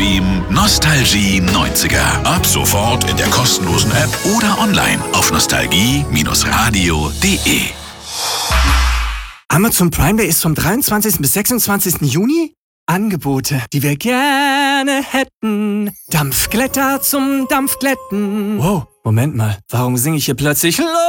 Stream Nostalgie 90er. Ab sofort in der kostenlosen App oder online auf nostalgie-radio.de. Amazon Prime Day ist vom 23. bis 26. Juni. Angebote, die wir gerne hätten. Dampfglätter zum Dampfglätten. Wow, Moment mal, warum singe ich hier plötzlich